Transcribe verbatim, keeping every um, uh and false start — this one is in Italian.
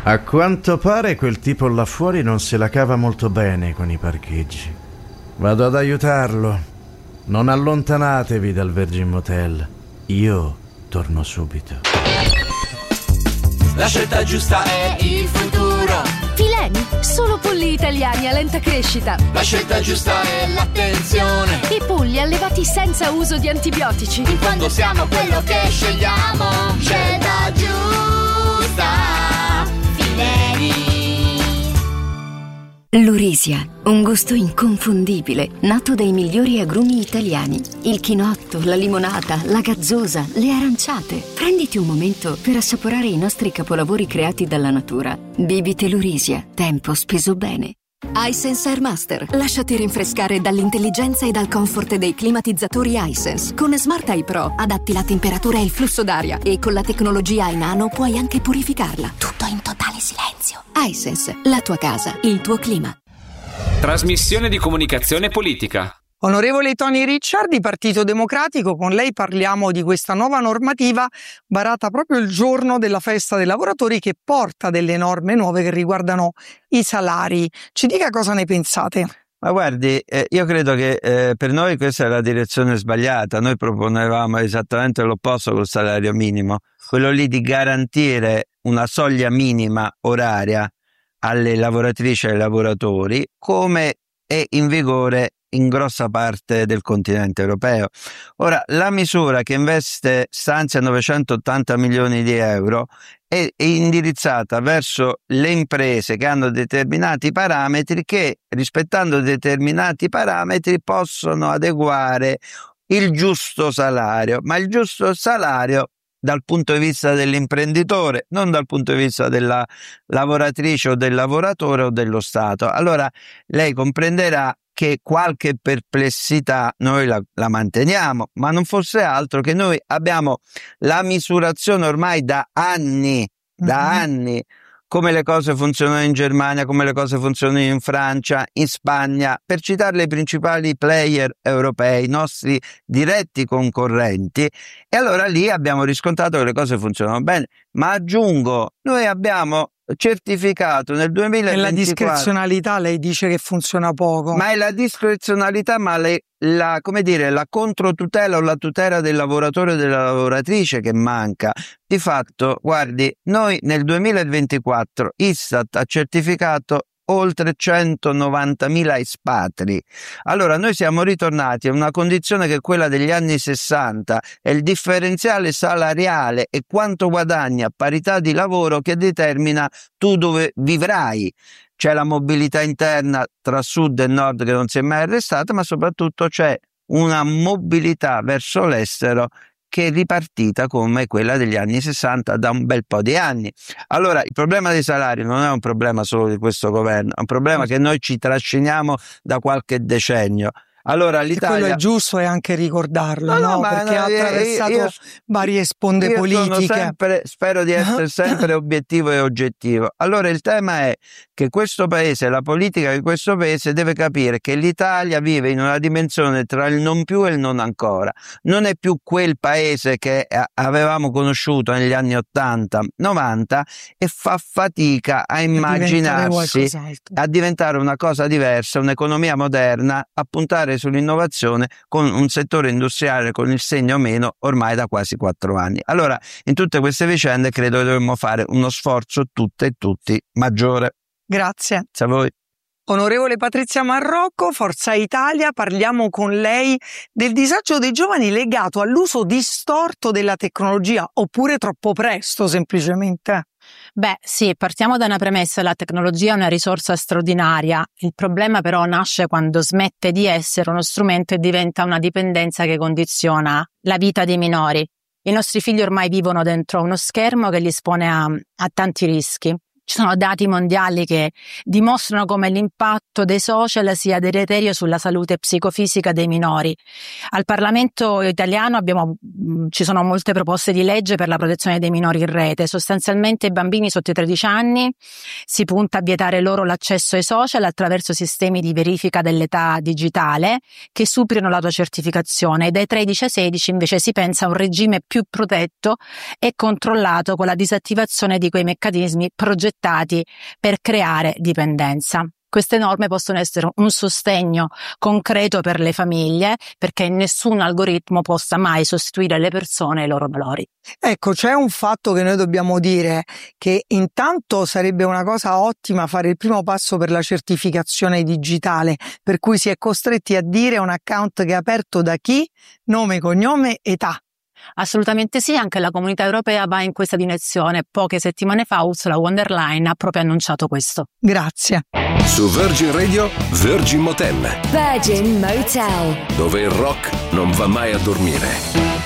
A quanto pare quel tipo là fuori non se la cava molto bene con i parcheggi. Vado ad aiutarlo. Non allontanatevi dal Virgin Motel. Io torno subito. La scelta giusta è il futuro. Fileni, solo polli italiani a lenta crescita. La scelta giusta è l'attenzione. I polli allevati senza uso di antibiotici. In fondo siamo quello che scegliamo. Scelta giusta. Fileni. Lurisia, un gusto inconfondibile, nato dai migliori agrumi italiani. Il chinotto, la limonata, la gazzosa, le aranciate. Prenditi un momento per assaporare i nostri capolavori creati dalla natura. Bibite Lurisia, tempo speso bene. iSense Air Master. Lasciati rinfrescare dall'intelligenza e dal comfort dei climatizzatori iSense. Con Smart Eye Pro adatti la temperatura e il flusso d'aria e con la tecnologia iNano puoi anche purificarla. Tutto in totale silenzio. iSense, la tua casa, il tuo clima. Trasmissione di comunicazione politica. Onorevole Tony Richard di Partito Democratico, con lei parliamo di questa nuova normativa varata proprio il giorno della festa dei lavoratori, che porta delle norme nuove che riguardano i salari. Ci dica cosa ne pensate. Ma guardi, eh, io credo che eh, per noi questa è la direzione sbagliata. Noi proponevamo esattamente l'opposto col salario minimo, quello lì di garantire una soglia minima oraria alle lavoratrici e ai lavoratori, come è in vigore in grossa parte del continente europeo. Ora, la misura che investe stanzia novecentottanta milioni di euro è, è indirizzata verso le imprese che hanno determinati parametri, che rispettando determinati parametri possono adeguare il giusto salario, ma il giusto salario dal punto di vista dell'imprenditore, non dal punto di vista della lavoratrice o del lavoratore o dello Stato. Allora lei comprenderà che qualche perplessità noi la, la manteniamo, ma non fosse altro che noi abbiamo la misurazione ormai da anni, da mm-hmm. anni, come le cose funzionano in Germania, come le cose funzionano in Francia, in Spagna, per citare i principali player europei, i nostri diretti concorrenti, e allora lì abbiamo riscontrato che le cose funzionano bene. Ma aggiungo, noi abbiamo certificato nel duemilaventiquattro. Nella discrezionalità lei dice che funziona poco. Ma è la discrezionalità, ma le, la, come dire, la controtutela o la tutela del lavoratore e della lavoratrice che manca. Di fatto, guardi, noi nel duemilaventiquattro Istat ha certificato oltre centonovantamila espatri. Allora noi siamo ritornati a una condizione che è quella degli anni sessanta, è il differenziale salariale e quanto guadagni a parità di lavoro che determina tu dove vivrai. C'è la mobilità interna tra sud e nord che non si è mai arrestata, ma soprattutto c'è una mobilità verso l'estero che è ripartita come quella degli anni sessanta da un bel po' di anni. Allora, il problema dei salari non è un problema solo di questo governo, è un problema che noi ci trasciniamo da qualche decennio. Allora l'Italia... E quello è giusto, è anche ricordarlo, no, no? no, Perché no, ha attraversato io, varie sponde io politiche. Sono sempre, spero di essere sempre obiettivo e oggettivo. Allora il tema è che questo paese, la politica di questo paese deve capire che l'Italia vive in una dimensione tra il non più e il non ancora. Non è più quel paese che avevamo conosciuto negli anni ottanta novanta e fa fatica a immaginarsi a diventare una cosa diversa, un'economia moderna, a puntare sull'innovazione, con un settore industriale con il segno meno ormai da quasi quattro anni. Allora, in tutte queste vicende credo che dovremmo fare uno sforzo tutte e tutti maggiore. Grazie. Grazie a voi. Onorevole Patrizia Marrocco, Forza Italia, parliamo con lei del disagio dei giovani legato all'uso distorto della tecnologia, oppure troppo presto semplicemente. Beh sì, partiamo da una premessa: la tecnologia è una risorsa straordinaria, il problema però nasce quando smette di essere uno strumento e diventa una dipendenza che condiziona la vita dei minori. I nostri figli ormai vivono dentro uno schermo che li espone a, a tanti rischi. Ci sono dati mondiali che dimostrano come l'impatto dei social sia deleterio sulla salute psicofisica dei minori. Al Parlamento italiano abbiamo, ci sono molte proposte di legge per la protezione dei minori in rete. Sostanzialmente i bambini sotto i tredici anni si punta a vietare loro l'accesso ai social attraverso sistemi di verifica dell'età digitale che superino l'autocertificazione. Dai tredici ai sedici invece si pensa a un regime più protetto e controllato, con la disattivazione di quei meccanismi progettati progettati per creare dipendenza. Queste norme possono essere un sostegno concreto per le famiglie, perché nessun algoritmo possa mai sostituire le persone e i loro valori. Ecco, c'è un fatto che noi dobbiamo dire, che intanto sarebbe una cosa ottima fare il primo passo per la certificazione digitale, per cui si è costretti a dire un account che è aperto da chi, nome, cognome, età. Assolutamente sì, anche la Comunità Europea va in questa direzione. Poche settimane fa Ursula von der Leyen ha proprio annunciato questo. Grazie. Su Virgin Radio, Virgin Motel. Virgin Motel. Dove il rock non va mai a dormire.